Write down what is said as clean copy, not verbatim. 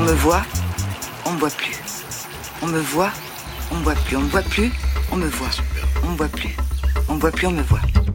me voit, on me voit plus. On me voit, on me voit plus. On me voit plus, on me voit. On me voit plus, on me voit.